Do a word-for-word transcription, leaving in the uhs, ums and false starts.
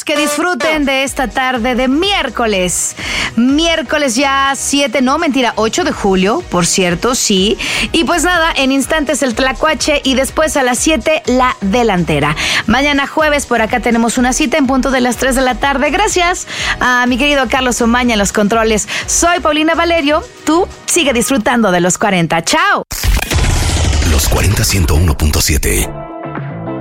que disfruten de esta tarde de miércoles. Miércoles ya siete, no, mentira, ocho de julio, por cierto, sí. Y pues nada, en instantes el tlacuache y después a las siete la delantera. Mañana jueves por acá tenemos una cita en punto de las tres de la tarde. Gracias a mi querido Carlos Omaña en los controles. Soy Paulina Valerio. Tú sigue disfrutando de los cuarenta. ¡Chao! Los cuarenta ciento uno punto siete.